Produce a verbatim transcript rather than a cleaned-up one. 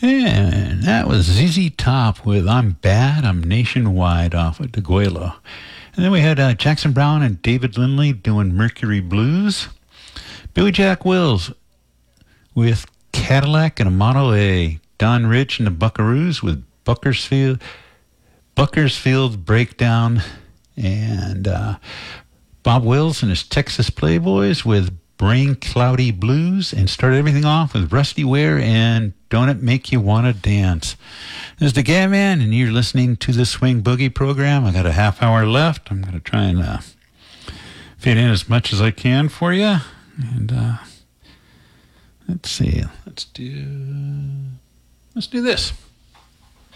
And that was Z Z Top with I'm Bad, I'm Nationwide off of DeGuelo. And then we had uh, Jackson Browne and David Lindley doing Mercury Blues. Billy Jack Wills with Cadillac and a Model A. Don Rich and the Buckaroos with Buckersfield, Buckersfield Breakdown. And uh, Bob Wills and his Texas Playboys with Brain Cloudy Blues, and started everything off with Rusty Ware and Don't It Make You Wanna Dance. This is the Gab Man, and you're listening to the Swing Boogie program. I got a half hour left. I'm going to try and uh, fit in as much as I can for you. And uh, let's see. Let's do. Let's do this.